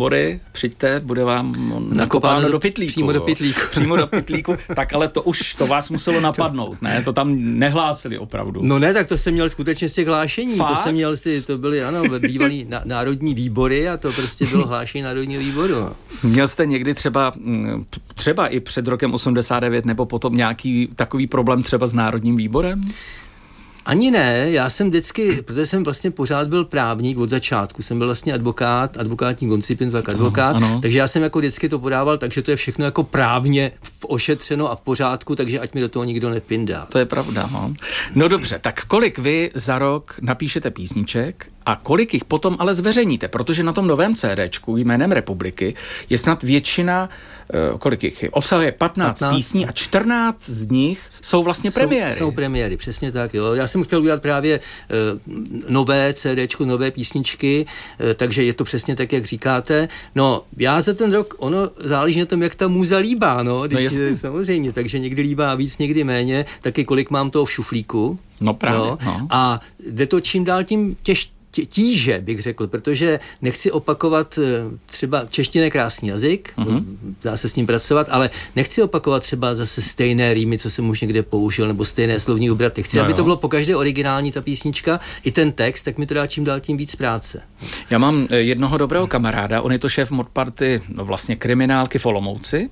brambory, přijďte, bude vám nakopáno do pytlíku. Přímo do pytlíku, tak ale to vás muselo napadnout, ne? To tam nehlásili opravdu. No ne, tak to jsem měl skutečně z těch hlášení. Fakt? To jsem měl, to byly, bývalý národní výbory a to prostě bylo hlášení národního výboru. No. Měl jste někdy třeba i před rokem 89 nebo potom nějaký takový problém třeba s Národním výborem? Ani ne, já jsem vždycky, protože jsem vlastně pořád byl právník od začátku, jsem byl vlastně advokátní koncipient, tak advokát, takže já jsem jako vždycky to podával, takže to je všechno jako právně ošetřeno a v pořádku, takže ať mi do toho nikdo nepindá. To je pravda, no. No dobře, tak kolik vy za rok napíšete písniček a kolik jich potom ale zveřejníte, protože na tom novém CDčku jménem Republiky je snad většina, kolik jich je, obsahuje 15 písní a 14 z nich jsou vlastně premiéry. Jsou premiéry, přesně tak, jo. Já jsem chtěl udělat právě nové CDčko, nové písničky, takže je to přesně tak, jak říkáte. No, já za ten rok, ono záleží na tom, jak ta muza líbá, no samozřejmě, takže někdy líbá víc, někdy méně, taky kolik mám toho v šuflíku. No právě. No. A jde to čím dál tím tíže, bych řekl, protože nechci opakovat třeba čeština je krásný jazyk, dá se s ním pracovat, ale nechci opakovat třeba zase stejné rýmy, co jsem už někde použil, nebo stejné slovní obraty. Chci, aby to bylo pokaždé originální ta písnička, i ten text, tak mi to dá čím dál tím víc práce. Já mám jednoho dobrého kamaráda, on je to šéf modparty, vlastně kriminálky v Olomouci.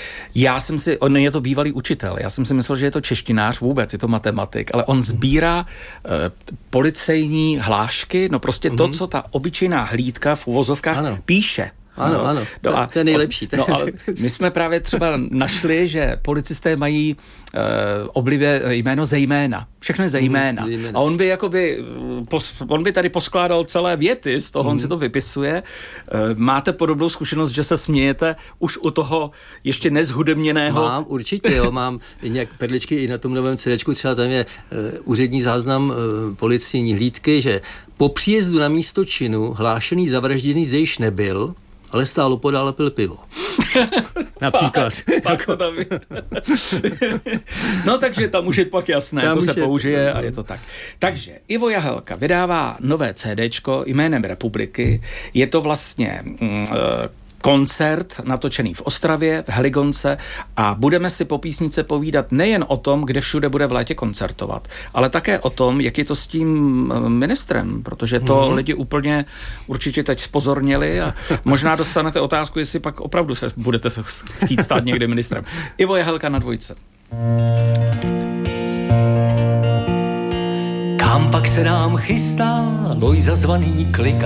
On je to bývalý učitel, já jsem si myslel, že je to češtinář vůbec, je to matematik, ale on sbírá policejní hlášky, no prostě to, co ta obyčejná hlídka v uvozovkách píše. Ano, to je nejlepší. My jsme právě třeba našli, že policisté mají oblibě jméno zejména. Všechno je zejména. A on by tady poskládal celé věty, z toho on si to vypisuje. Máte podobnou zkušenost, že se smějete už u toho ještě nezhudebněného? Mám, určitě, jo. Mám nějak perličky i na tom novém CDčku, třeba tam je úřední záznam policijní hlídky, že po příjezdu na místo činu hlášený zavražděný zde již nebyl, ale stál opodál a pil pivo. Například. No takže tam už je pak jasné, tam to se použije a je to tak. Takže Ivo Jahelka vydává nové CDčko jménem Republiky. Je to vlastně koncert natočený v Ostravě, v Heligonce a budeme si po písnice povídat nejen o tom, kde všude bude v létě koncertovat, ale také o tom, jak je to s tím ministrem, protože to lidi úplně určitě teď spozorněli a možná dostanete otázku, jestli pak opravdu budete se chtít stát někdy ministrem. Ivo Jahelka na Dvojce. Kam pak se nám chystá Lojza zvaný Klika?